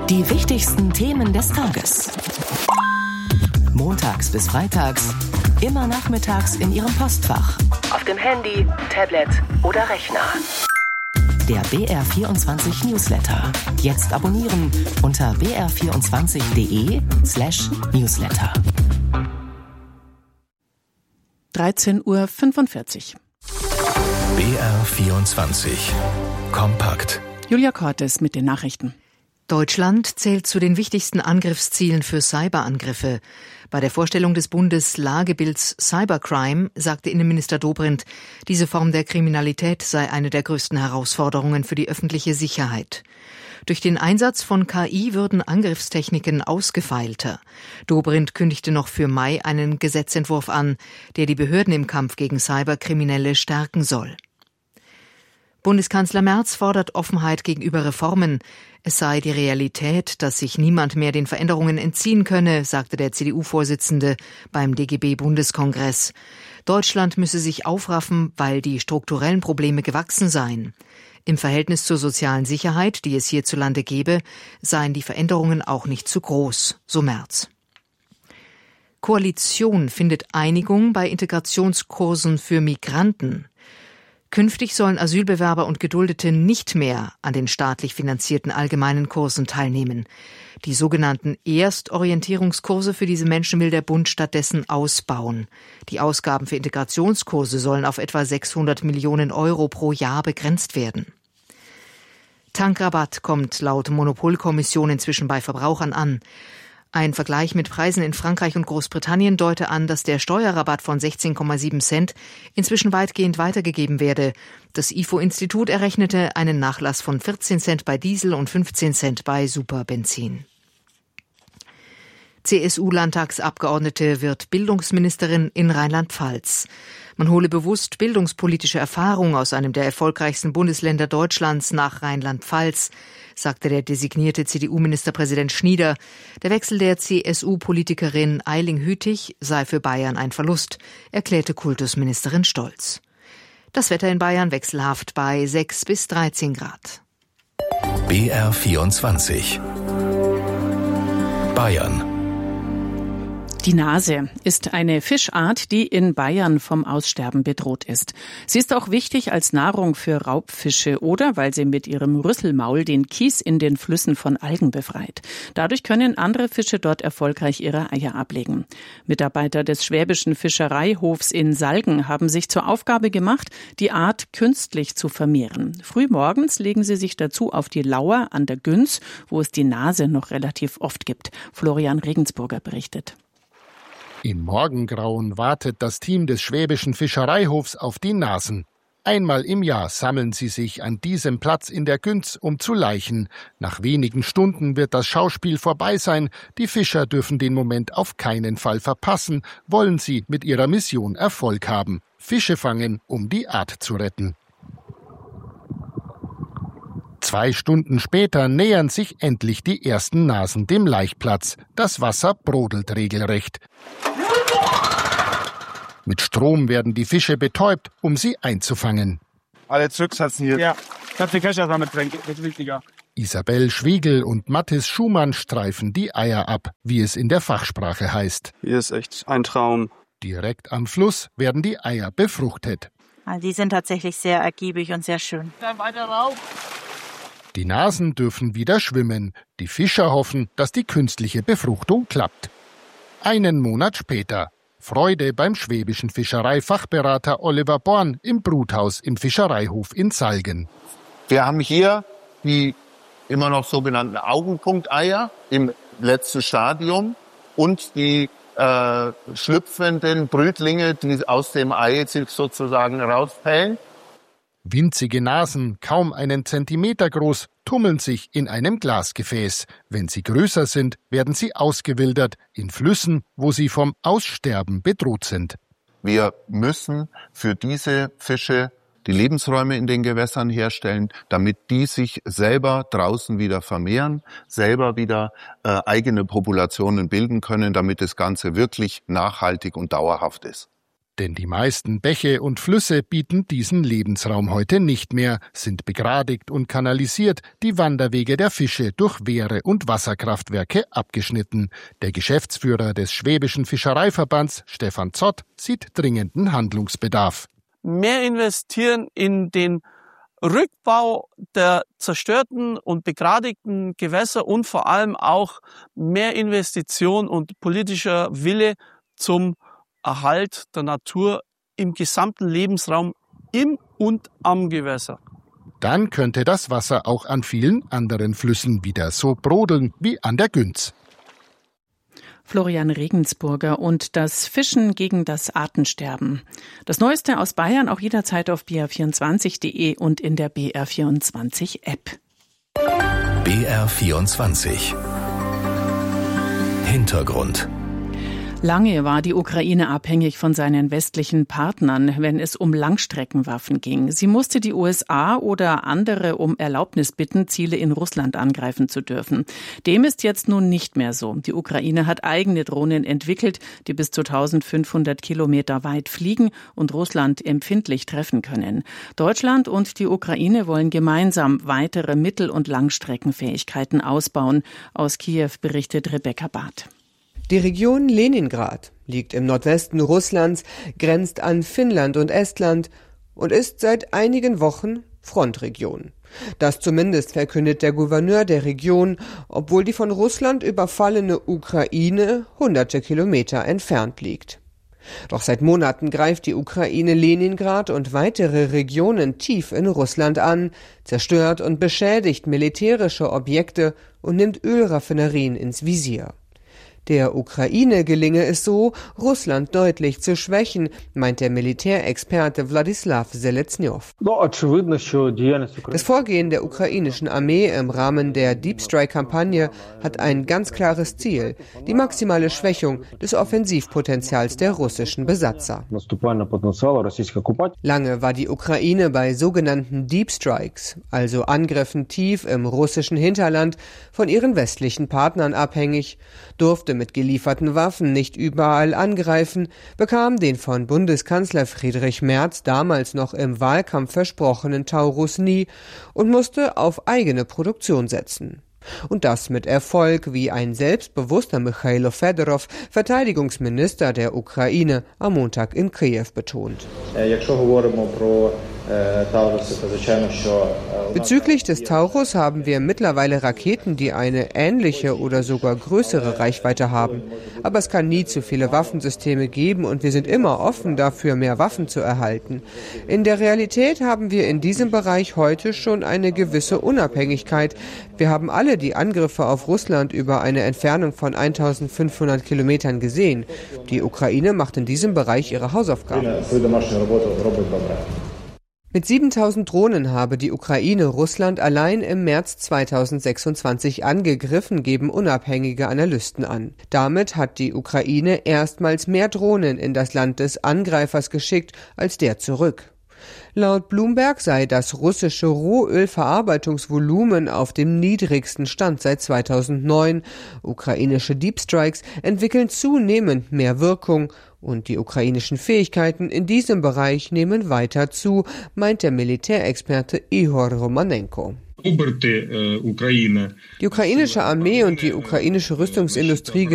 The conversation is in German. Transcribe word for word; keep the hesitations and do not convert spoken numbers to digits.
Die wichtigsten Themen des Tages. Montags bis freitags, immer nachmittags in Ihrem Postfach. Auf dem Handy, Tablet oder Rechner. Der B R vierundzwanzig Newsletter. Jetzt abonnieren unter b r vierundzwanzig punkt d e slash newsletter. dreizehn Uhr fünfundvierzig. B R vierundzwanzig. Kompakt. Julia Cortes mit den Nachrichten. Deutschland zählt zu den wichtigsten Angriffszielen für Cyberangriffe. Bei der Vorstellung des Bundeslagebilds Cybercrime sagte Innenminister Dobrindt, diese Form der Kriminalität sei eine der größten Herausforderungen für die öffentliche Sicherheit. Durch den Einsatz von K I würden Angriffstechniken ausgefeilter. Dobrindt kündigte noch für Mai einen Gesetzentwurf an, der die Behörden im Kampf gegen Cyberkriminelle stärken soll. Bundeskanzler Merz fordert Offenheit gegenüber Reformen. Es sei die Realität, dass sich niemand mehr den Veränderungen entziehen könne, sagte der C D U-Vorsitzende beim D G B-Bundeskongress. Deutschland müsse sich aufraffen, weil die strukturellen Probleme gewachsen seien. Im Verhältnis zur sozialen Sicherheit, die es hierzulande gebe, seien die Veränderungen auch nicht zu groß, so Merz. Koalition findet Einigung bei Integrationskursen für Migranten. Künftig sollen Asylbewerber und Geduldete nicht mehr an den staatlich finanzierten allgemeinen Kursen teilnehmen. Die sogenannten Erstorientierungskurse für diese Menschen will der Bund stattdessen ausbauen. Die Ausgaben für Integrationskurse sollen auf etwa sechshundert Millionen Euro pro Jahr begrenzt werden. Tankrabatt kommt laut Monopolkommission inzwischen bei Verbrauchern an. Ein Vergleich mit Preisen in Frankreich und Großbritannien deute an, dass der Steuerrabatt von sechzehn Komma sieben Cent inzwischen weitgehend weitergegeben werde. Das I F O-Institut errechnete einen Nachlass von vierzehn Cent bei Diesel und fünfzehn Cent bei Superbenzin. C S U-Landtagsabgeordnete wird Bildungsministerin in Rheinland-Pfalz. Man hole bewusst bildungspolitische Erfahrung aus einem der erfolgreichsten Bundesländer Deutschlands nach Rheinland-Pfalz, sagte der designierte C D U-Ministerpräsident Schnieder. Der Wechsel der C S U-Politikerin Eiling Hütig sei für Bayern ein Verlust, erklärte Kultusministerin Stolz. Das Wetter in Bayern wechselhaft bei sechs bis dreizehn Grad. B R vierundzwanzig. Bayern. Die Nase ist eine Fischart, die in Bayern vom Aussterben bedroht ist. Sie ist auch wichtig als Nahrung für Raubfische oder weil sie mit ihrem Rüsselmaul den Kies in den Flüssen von Algen befreit. Dadurch können andere Fische dort erfolgreich ihre Eier ablegen. Mitarbeiter des Schwäbischen Fischereihofs in Salgen haben sich zur Aufgabe gemacht, die Art künstlich zu vermehren. Frühmorgens legen sie sich dazu auf die Lauer an der Günz, wo es die Nase noch relativ oft gibt. Florian Regensburger berichtet. Im Morgengrauen wartet das Team des Schwäbischen Fischereihofs auf die Nasen. Einmal im Jahr sammeln sie sich an diesem Platz in der Günz, um zu laichen. Nach wenigen Stunden wird das Schauspiel vorbei sein. Die Fischer dürfen den Moment auf keinen Fall verpassen, wollen sie mit ihrer Mission Erfolg haben. Fische fangen, um die Art zu retten. Zwei Stunden später nähern sich endlich die ersten Nasen dem Laichplatz. Das Wasser brodelt regelrecht. Mit Strom werden die Fische betäubt, um sie einzufangen. Alle zurücksetzen hier. Ja, kannst die Fische erstmal mitbringen, das ist wichtiger. Isabel Schwiegel und Mathis Schumann streifen die Eier ab, wie es in der Fachsprache heißt. Hier ist echt ein Traum. Direkt am Fluss werden die Eier befruchtet. Also die sind tatsächlich sehr ergiebig und sehr schön. Dann weiter rauf. Die Nasen dürfen wieder schwimmen. Die Fischer hoffen, dass die künstliche Befruchtung klappt. Einen Monat später. Freude beim schwäbischen Fischereifachberater Oliver Born im Bruthaus im Fischereihof in Salgen. Wir haben hier die immer noch sogenannten Augenpunkteier im letzten Stadium und die äh, schlüpfenden Brütlinge, die aus dem Ei sich sozusagen rausfällen. Winzige Nasen, kaum einen Zentimeter groß, tummeln sich in einem Glasgefäß. Wenn sie größer sind, werden sie ausgewildert in Flüssen, wo sie vom Aussterben bedroht sind. Wir müssen für diese Fische die Lebensräume in den Gewässern herstellen, damit die sich selber draußen wieder vermehren, selber wieder äh, eigene Populationen bilden können, damit das Ganze wirklich nachhaltig und dauerhaft ist. Denn die meisten Bäche und Flüsse bieten diesen Lebensraum heute nicht mehr, sind begradigt und kanalisiert, die Wanderwege der Fische durch Wehre und Wasserkraftwerke abgeschnitten. Der Geschäftsführer des Schwäbischen Fischereiverbands, Stefan Zott, sieht dringenden Handlungsbedarf. Mehr investieren in den Rückbau der zerstörten und begradigten Gewässer und vor allem auch mehr Investition und politischer Wille zum Erhalt der Natur im gesamten Lebensraum im und am Gewässer. Dann könnte das Wasser auch an vielen anderen Flüssen wieder so brodeln wie an der Günz. Florian Regensburger und das Fischen gegen das Artensterben. Das Neueste aus Bayern auch jederzeit auf b r vierundzwanzig punkt de und in der B R vierundzwanzig App. B R vierundzwanzig Hintergrund. Lange war die Ukraine abhängig von seinen westlichen Partnern, wenn es um Langstreckenwaffen ging. Sie musste die U S A oder andere um Erlaubnis bitten, Ziele in Russland angreifen zu dürfen. Dem ist jetzt nun nicht mehr so. Die Ukraine hat eigene Drohnen entwickelt, die bis zu eintausendfünfhundert Kilometer weit fliegen und Russland empfindlich treffen können. Deutschland und die Ukraine wollen gemeinsam weitere Mittel- und Langstreckenfähigkeiten ausbauen. Aus Kiew berichtet Rebecca Barth. Die Region Leningrad liegt im Nordwesten Russlands, grenzt an Finnland und Estland und ist seit einigen Wochen Frontregion. Das zumindest verkündet der Gouverneur der Region, obwohl die von Russland überfallene Ukraine hunderte Kilometer entfernt liegt. Doch seit Monaten greift die Ukraine Leningrad und weitere Regionen tief in Russland an, zerstört und beschädigt militärische Objekte und nimmt Ölraffinerien ins Visier. Der Ukraine gelinge es so, Russland deutlich zu schwächen, meint der Militärexperte Wladislaw Seleznyov. Das Vorgehen der ukrainischen Armee im Rahmen der Deep Strike-Kampagne hat ein ganz klares Ziel: die maximale Schwächung des Offensivpotenzials der russischen Besatzer. Lange war die Ukraine bei sogenannten Deep Strikes, also Angriffen tief im russischen Hinterland, von ihren westlichen Partnern abhängig, durfte mit gelieferten Waffen nicht überall angreifen, bekam den von Bundeskanzler Friedrich Merz damals noch im Wahlkampf versprochenen Taurus nie und musste auf eigene Produktion setzen. Und das mit Erfolg, wie ein selbstbewusster Michailo Fedorov, Verteidigungsminister der Ukraine, am Montag in Kiew betont. Bezüglich des Taurus haben wir mittlerweile Raketen, die eine ähnliche oder sogar größere Reichweite haben. Aber es kann nie zu viele Waffensysteme geben und wir sind immer offen dafür, mehr Waffen zu erhalten. In der Realität haben wir in diesem Bereich heute schon eine gewisse Unabhängigkeit. Wir haben alle die Angriffe auf Russland über eine Entfernung von eintausendfünfhundert Kilometern gesehen. Die Ukraine macht in diesem Bereich ihre Hausaufgaben. Mit siebentausend Drohnen habe die Ukraine Russland allein im März zweitausendsechsundzwanzig angegriffen, geben unabhängige Analysten an. Damit hat die Ukraine erstmals mehr Drohnen in das Land des Angreifers geschickt als der zurück. Laut Bloomberg sei das russische Rohölverarbeitungsvolumen auf dem niedrigsten Stand seit zweitausendneun. Ukrainische Deep Strikes entwickeln zunehmend mehr Wirkung und die ukrainischen Fähigkeiten in diesem Bereich nehmen weiter zu, meint der Militärexperte Ihor Romanenko. Die ukrainische Armee und die ukrainische Rüstungsindustrie